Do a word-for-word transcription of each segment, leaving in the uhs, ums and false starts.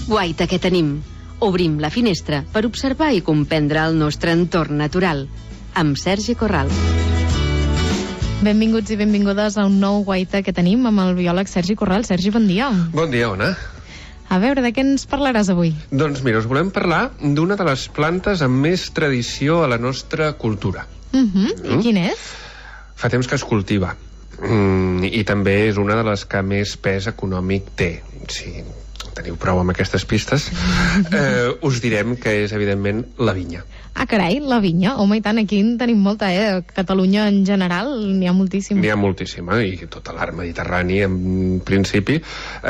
Guaita que tenim. Obrim la finestra per observar i comprendre el nostre entorn natural. Amb Sergi Corral. Benvinguts i benvingudes a un nou Guaita que tenim amb el biòleg Sergi Corral. Sergi, bon dia. Bon dia, Ona. A veure, de què ens parlaràs avui? Doncs mira, us volem parlar d'una de les plantes amb més tradició a la nostra cultura. Uh -huh. mm? I quin és? Fa temps que es cultiva. Mm, I també és una de les que més pes econòmic té. Si teniu prou amb aquestes pistes, eh, us direm que és, evidentment, la vinya. Ah, carai, la vinya. Home, i tant, aquí en tenim molta, eh? A Catalunya, en general, n'hi ha moltíssima. N'hi ha moltíssima, i tot l'art mediterrani, en principi,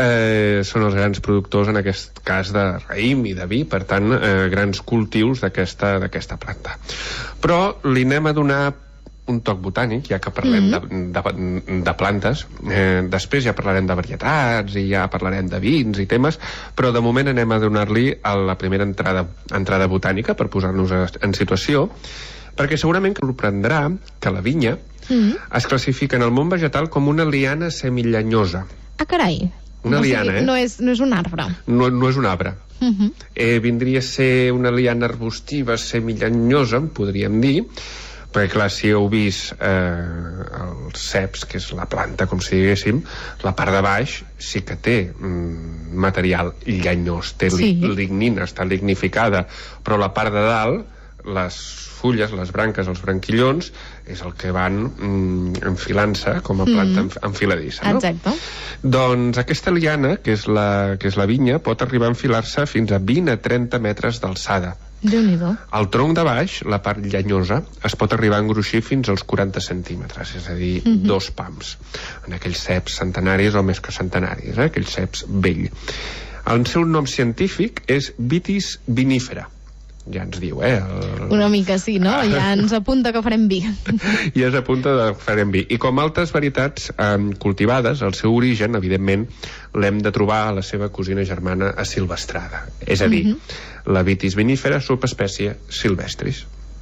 eh, són els grans productors, en aquest cas, de raïm i de vi, per tant, eh, grans cultius d'aquesta d'aquesta planta. Però li anem a donar un toc botànic, ja que parlem mm-hmm. de, de, de plantes. Eh, després ja parlarem de varietats i ja parlarem de vins i temes, però de moment anem a donar-li a la primera entrada, entrada botànica per posar-nos en situació, perquè segurament que sorprendrà que la vinya mm-hmm. es classifica en el món vegetal com una liana semillenyosa. Ah, carai. Una no, liana, o sigui, eh? No és, no és un arbre. No, no és un arbre. Mm-hmm. Eh, vindria a ser una liana arbustiva semillenyosa, podríem dir, perquè clar, si heu vist eh, els ceps, que és la planta, com si diguéssim, la part de baix sí que té mm, material llenyós, té sí. lignina, està lignificada, però la part de dalt, les fulles, les branques, els branquillons, és el que van mm, enfilant-se com a planta mm. enfiladissa, no? Exacte. Doncs aquesta liana, que és la, que és la vinya, pot arribar a enfilar-se fins a vint a trenta metres d'alçada. Déu-n'hi-do. El tronc de baix, la part llenyosa, es pot arribar a engruixir fins als quaranta centímetres, és a dir, mm-hmm. dos pams, en aquells ceps centenaris o més que centenaris, eh? Aquells ceps vell. El seu nom científic és Vitis vinifera. Ja ens diu, eh? El... Una mica sí, no? Ja ens apunta que farem vi. Ja s'apunta que farem vi. I com altres varietats eh, cultivades, el seu origen, evidentment, l'hem de trobar a la seva cosina germana asilvestrada. És a dir, mm-hmm. la Vitis vinifera, subespècie silvestris.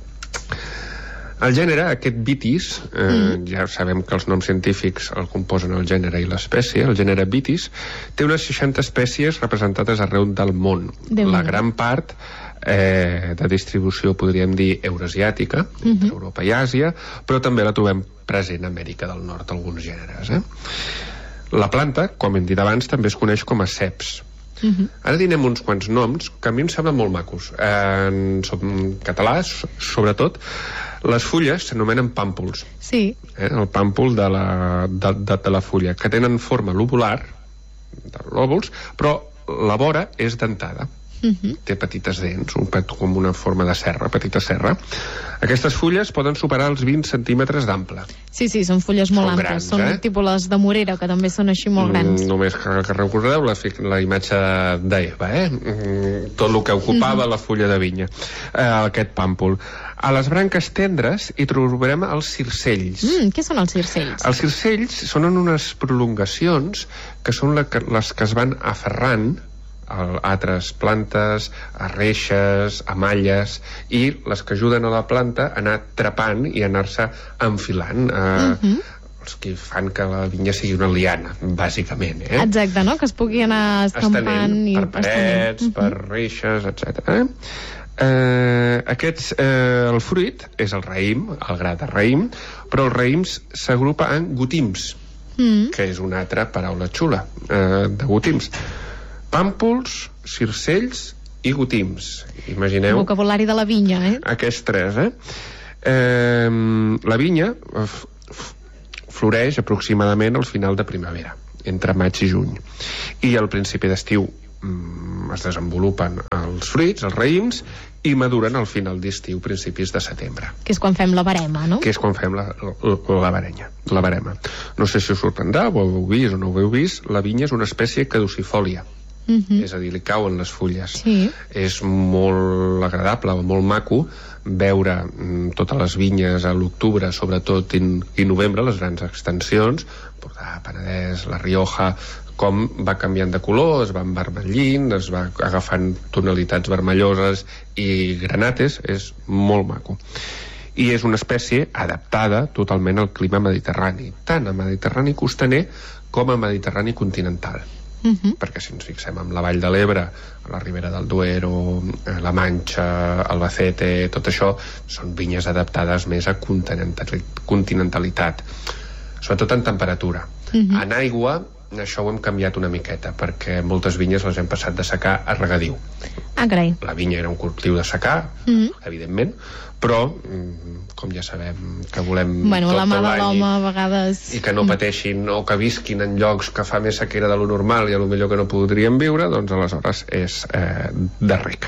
El gènere, aquest Vitis, eh, mm. ja sabem que els noms científics el composen el gènere i l'espècie, el gènere Vitis, té unes seixanta espècies representades arreu del món. Déu la gran part eh, de distribució, podríem dir, eurasiàtica, entre mm-hmm. Europa i Àsia, però també la trobem present a Amèrica del Nord, alguns gèneres. Eh? La planta, com hem dit abans, també es coneix com a ceps. Mm-hmm. Ara direm uns quants noms que a mi em semblen molt macos. En, en català, sobretot, les fulles s'anomenen pàmpols. Sí. Eh? El pàmpol de la, de, de, de la fulla, que tenen forma lobular, de lòbuls, però la vora és dentada. Mm-hmm. Té petites dents, un pet com una forma de serra, petita serra. Aquestes fulles poden superar els vint centímetres d'ample. Sí, sí, són fulles molt són amples. grans, són eh? tipus les de Morera, que també són així molt grans. Mm, només que, que recordeu la, la imatge d'Eva, eh? Mm, tot el que ocupava mm-hmm. la fulla de vinya, eh, aquest pàmpol. A les branques tendres hi trobarem els circells. Mm, què són els circells? Els circells són unes prolongacions que són la, les que es van aferrant a altres plantes, a reixes, a malles, i les que ajuden a la planta a anar trepant i anar-se enfilant. Eh, uh-huh. Els que fan que la vinya sigui una liana, bàsicament. Eh? Exacte, no? Que es pugui anar escampant estenent, i per parets, uh-huh. per reixes, etcètera. Eh? Eh, aquests, eh, el fruit és el raïm, el gra de raïm, però el raïm s'agrupa en gotims, mm. que és una altra paraula xula, eh, de gotims. Pàmpols, circells i gotims. Imagineu... El vocabulari de la vinya, eh? Aquests tres, eh? eh la vinya floreix aproximadament al final de primavera, entre maig i juny. I al principi d'estiu mm, es desenvolupen els fruits, els raïms, i maduren al final d'estiu, principis de setembre. Que és quan fem la barema, no? Que és quan fem la, la, la barenya, la barema. No sé si us sorprendrà, ho heu vist o no ho heu vist, la vinya és una espècie caducifòlia. Uh-huh. És a dir, li cauen les fulles. Sí. És molt agradable, molt maco veure mm, totes les vinyes a l'octubre, sobretot i, i novembre, les grans extensions, Empordà, Penedès, La Rioja, com va canviant de color, es va envermellint, es va agafant tonalitats vermelloses i granates, és molt maco. I és una espècie adaptada totalment al clima mediterrani, tant a mediterrani costaner com a mediterrani continental. Uh-huh. Perquè si ens fixem en la Vall de l'Ebre, a la Ribera del Duero, la Manxa, Albacete, tot això són vinyes adaptades més a continentalitat, sobretot en temperatura. Uh-huh. En aigua, això ho hem canviat una miqueta, perquè moltes vinyes les hem passat de secà a regadiu. Ah, carai. La vinya era un cultiu de secà, uh-huh. evidentment, però, com ja sabem, que volem bueno, tot la mà de l'any l'home a vegades... i que no pateixin o que visquin en llocs que fa més sequera de lo normal i a lo millor que no podrien viure, doncs aleshores és eh, de rec.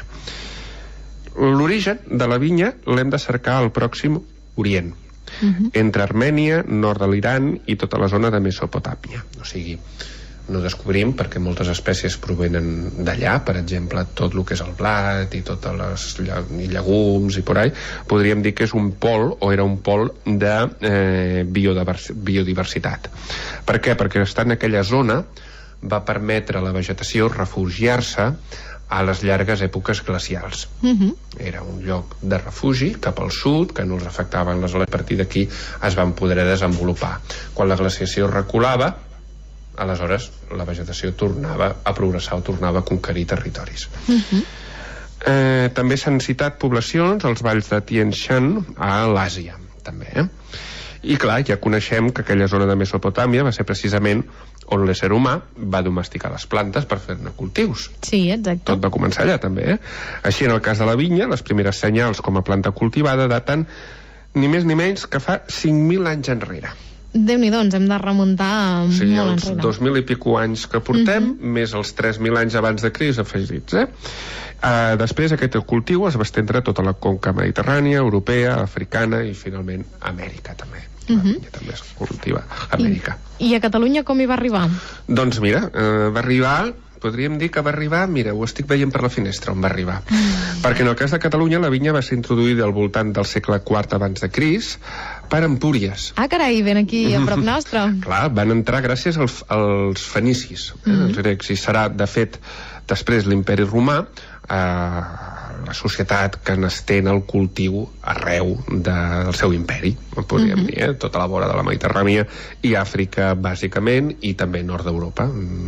L'origen de la vinya l'hem de cercar al Pròxim Orient, uh-huh. entre Armènia, nord de l'Iran i tota la zona de Mesopotàmia. O sigui, no descobrim perquè moltes espècies provenen d'allà, per exemple, tot el que és el blat i totes les llegums i por ahí, podríem dir que és un pol o era un pol de eh, biodiversitat. Per què? Perquè estar en aquella zona va permetre a la vegetació refugiar-se a les llargues èpoques glacials. Uh-huh. Era un lloc de refugi cap al sud, que no els afectaven les oles. A partir d'aquí es van poder desenvolupar. Quan la glaciació reculava, aleshores la vegetació tornava a progressar o tornava a conquerir territoris. Uh-huh. eh, també s'han citat poblacions als valls de Tien Shan a l'Àsia, també. Eh? I clar, ja coneixem que aquella zona de Mesopotàmia va ser precisament on l'ésser humà va domesticar les plantes per fer-ne cultius. Sí, exacte. Tot va començar allà, també. Eh? Així, en el cas de la vinya, les primeres senyals com a planta cultivada daten ni més ni menys que fa cinc mil anys enrere. Déu-n'hi-do, ens hem de remuntar sí, molt els enrere. dos mil i pico anys que portem, uh-huh. més els tres mil anys abans de Crist afegits. Eh? Uh, després aquest cultiu es va estendre a tota la conca mediterrània, europea, africana i finalment Amèrica també. La uh-huh. vinya també es cultiva a Amèrica. I, I a Catalunya com hi va arribar? Doncs mira, uh, va arribar... podríem dir que va arribar, mira, ho estic veient per la finestra on va arribar, mm. perquè en el cas de Catalunya la vinya va ser introduïda al voltant del segle quart abans de Crist per Empúries. Ah, carai, ben aquí a prop nostre. Clar, van entrar gràcies als, als fenicis, eh, mm. els grecs, i serà, de fet, després l'imperi romà, eh, la societat que n'estén el cultiu arreu de, del seu imperi, podríem mm-hmm. dir, eh? Tota la vora de la Mediterrània i Àfrica, bàsicament, i també nord d'Europa.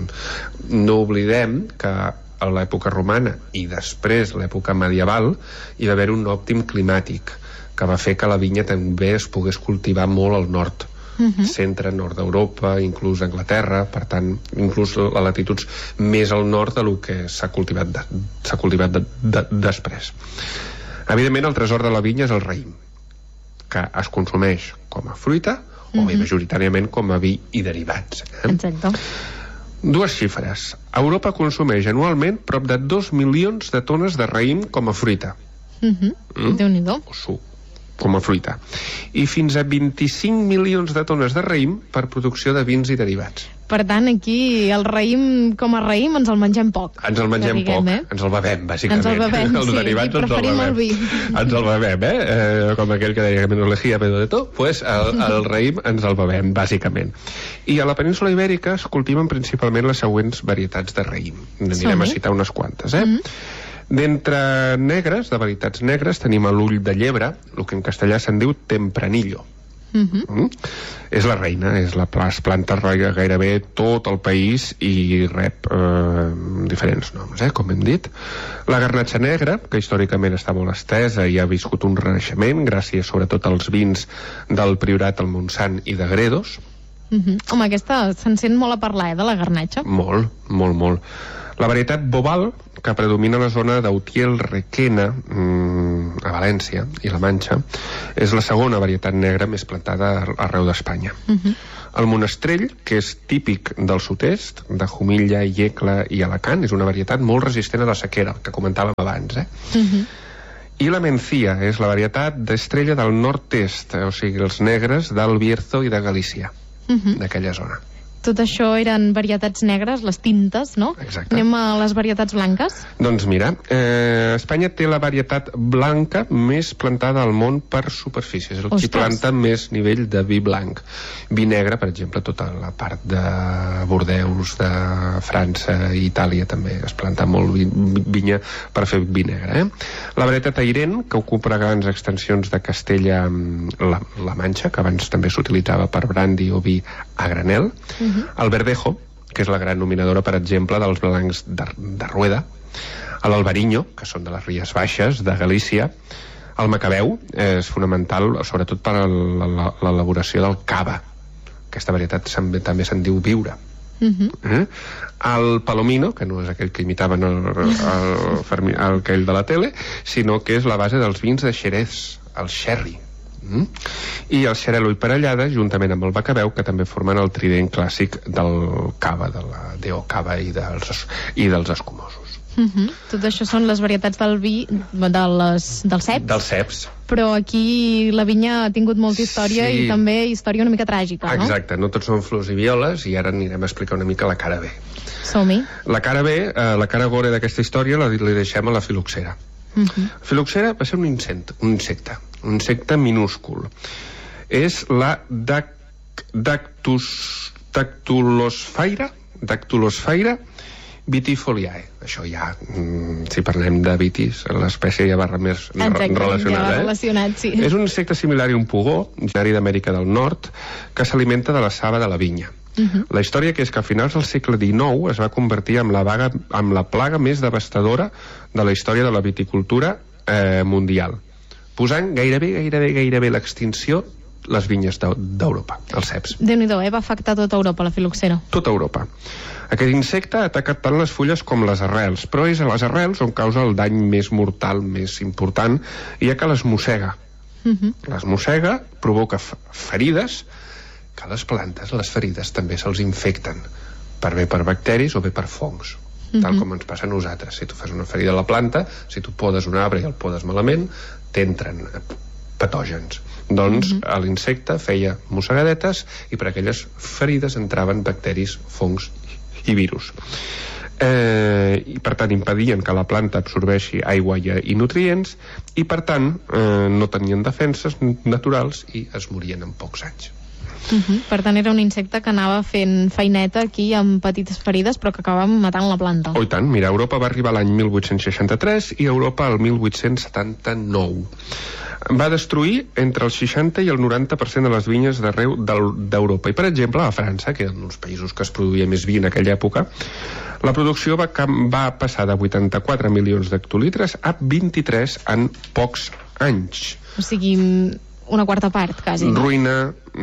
No oblidem que a l'època romana i després l'època medieval hi va haver un òptim climàtic que va fer que la vinya també es pogués cultivar molt al nord. Uh-huh. Centre, nord d'Europa, inclús Anglaterra, per tant, inclús a latituds més al nord de lo que s'ha cultivat, de, s'ha cultivat de, de, després. Evidentment, el tresor de la vinya és el raïm, que es consumeix com a fruita uh-huh. o bé majoritàriament com a vi i derivats. Eh? Exacte. Dues xifres. Europa consumeix anualment prop de dos milions de tones de raïm com a fruita. Uh-huh. Mm? Déu-n'hi-do. O suc, com a fruita, i fins a vint-i-cinc milions de tones de raïm per producció de vins i derivats. Per tant, aquí el raïm com a raïm ens el mengem poc. Ens el mengem diguem, poc, eh? ens el bevem, bàsicament. Ens el bevem, els sí, derivats i preferim el vi. Ens el bevem, eh? eh com aquell que deia que menos lejía, pero de tot, pues el, el raïm ens el bevem, bàsicament. I a la península Ibèrica es cultiven principalment les següents varietats de raïm. N'anirem a citar unes quantes, eh? Mm-hmm. D'entre negres, de varietats negres, tenim l'ull de llebre, el que en castellà se'n diu tempranillo. Uh-huh. Mm? És la reina, és la planta gairebé tot el país i rep eh, diferents noms, eh, com hem dit. La garnatxa negra, que històricament està molt estesa i ha viscut un renaixement gràcies sobretot als vins del Priorat, el Montsant i de Gredos. Uh-huh. Home, aquesta se'n sent molt a parlar, eh, de la garnatxa. Molt, molt, molt. La varietat Bobal, que predomina a la zona d'Utiel-Requena, mmm, a València i la Manxa, és la segona varietat negra més plantada arreu d'Espanya. Uh-huh. El Monestrell, que és típic del sud-est, de Jumilla, Iecla i Alacant, és una varietat molt resistent a la sequera, que comentàvem abans, eh? Uh-huh. I la Mencía és la varietat d'Estrella del nord-est, o sigui, els negres del Bierzo i de Galícia, uh-huh. d'aquella zona. Tot això eren varietats negres, les tintes, no? Exacte. Anem a les varietats blanques? Doncs mira, eh, Espanya té la varietat blanca més plantada al món per superfície. És el Ostres. qui planta més nivell de vi blanc. Vi negre, per exemple, tota la part de Bordeus, de França i Itàlia també es planta molt vi, vinya per fer vi negre. Eh? La varietat Airén, que ocupa grans extensions de Castella, la, la Manxa, que abans també s'utilitzava per brandi o vi a granel. Uh-huh. El Verdejo, que és la gran nominadora, per exemple, dels blancs de, de Rueda, a l'Albariño, que són de les Ries Baixes, de Galícia. El Macabeu és fonamental, sobretot per a l'elaboració del cava. Aquesta varietat també se'n diu viure. Uh-huh. eh? El Palomino, que no és aquell que imitaven el, el, el, el, aquell de la tele, sinó que és la base dels vins de Xerès, el sherry. Mm? I el Xarel·lo i Parellada, juntament amb el Bacabeu, que també formen el trident clàssic del cava, de la Deo Cava i dels, i dels escumosos. Uh-huh. Tot això són les varietats del vi, de les, dels ceps. Dels ceps. Però aquí la vinya ha tingut molta història, sí. I també història una mica tràgica, no? Exacte, no tots són flors i violes, i ara anirem a explicar una mica la cara B. Som-hi. La cara B, eh, la cara gore d'aquesta història, la, li deixem a la filoxera. Uh-huh. Filoxera va ser un insecte, un insecte, un insecte minúscul. És la dac, dactus, dactylosfaira, dactylosfaira vitifoliae. Això ja, mm, si parlem de vitis, l'espècie ja va més Exacte, relacionada. Ja va relacionat, sí. Eh? És un insecte similar a un pugó, generi d'Amèrica del Nord, que s'alimenta de la saba de la vinya. Uh-huh. La història que és que a finals del segle dinou es va convertir en la, vaga, en la plaga més devastadora de la història de la viticultura eh, mundial, posant gairebé, gairebé, gairebé l'extinció les vinyes d'Europa, els ceps. Déu-n'hi-do, eh? Va afectar tota Europa, la filoxera. Tota Europa. Aquest insecte ataca tant les fulles com les arrels, però és a les arrels on causa el dany més mortal, més important, ja que les mossega. Uh-huh. Les mossega, provoca ferides, que a les plantes, les ferides també se'ls infecten, per bé per bacteris o bé per fongs, uh-huh. tal com ens passa a nosaltres. Si tu fas una ferida a la planta, si tu podes un arbre i el podes malament, t'entren patògens. Doncs uh-huh. l'insecte feia mossegadetes i per aquelles ferides entraven bacteris, fongs i virus. Eh, i per tant impedien que la planta absorbeixi aigua i nutrients i per tant eh, no tenien defenses naturals i es morien en pocs anys. Uh-huh. Per tant era un insecte que anava fent feineta aquí amb petites ferides però que acabava matant la planta. Oh, i tant, mira, Europa va arribar l'any mil vuit-cents seixanta-tres i Europa el mil vuit-cents setanta-nou. Va destruir entre el seixanta i el noranta per cent de les vinyes d'arreu d'Europa. I, per exemple, a França, que eren els països que es produïa més vi en aquella època, la producció va, va passar de vuitanta-quatre milions d'hectolitres a vint-i-tres en pocs anys. O sigui, una quarta part, quasi. No? Ruïna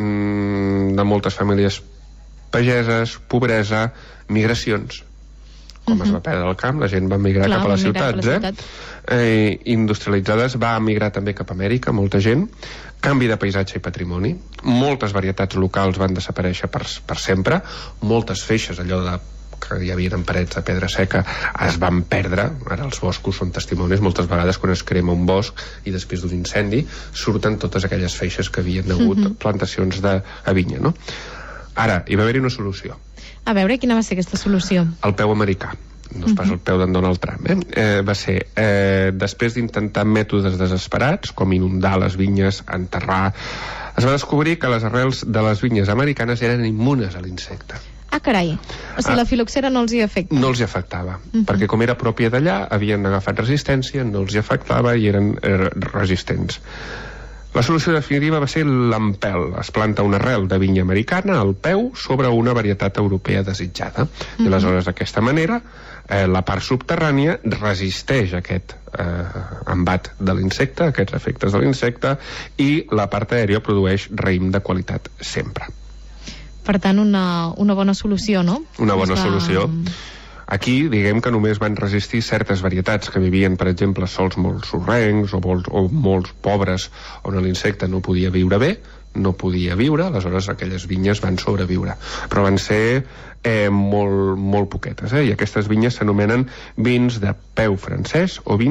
mmm, de moltes famílies pageses, pobresa, migracions. Com uh-huh. es va perdre el camp, la gent va migrar Clar, cap a les ciutats, a la eh? eh? Industrialitzades, va migrar també cap a Amèrica, molta gent, canvi de paisatge i patrimoni, moltes varietats locals van desaparèixer per, per sempre, moltes feixes, allò de que hi havia en parets de pedra seca, es van perdre, ara els boscos són testimonis, moltes vegades quan es crema un bosc i després d'un incendi surten totes aquelles feixes que havien hagut uh-huh. plantacions de vinya, no? Ara, hi va haver-hi una solució. A veure, quina va ser aquesta solució? El peu americà, no és pas el peu d'en Donald Trump, eh? Eh, va ser, eh, després d'intentar mètodes desesperats, com inundar les vinyes, enterrar, es va descobrir que les arrels de les vinyes americanes eren immunes a l'insecte. Ah, carai. O sigui, ah, la filoxera no els hi afecta. No els hi afectava, uh-huh. perquè com era pròpia d'allà, havien agafat resistència, no els hi afectava i eren eh, resistents. La solució definitiva va ser l'empel. Es planta una arrel de vinya americana al peu sobre una varietat europea desitjada. Mm-hmm. I aleshores, d'aquesta manera, eh, la part subterrània resisteix aquest eh, embat de l'insecte, aquests efectes de l'insecte, i la part aèria produeix raïm de qualitat sempre. Per tant, una, una bona solució, no? Una bona Està... solució. Aquí, diguem que només van resistir certes varietats que vivien, per exemple, sols molt sorrencs o, molt, o molts pobres on l'insecte no podia viure bé, no podia viure, aleshores aquelles vinyes van sobreviure. Però van ser eh, molt, molt poquetes, eh? I aquestes vinyes s'anomenen vins de peu francès o vins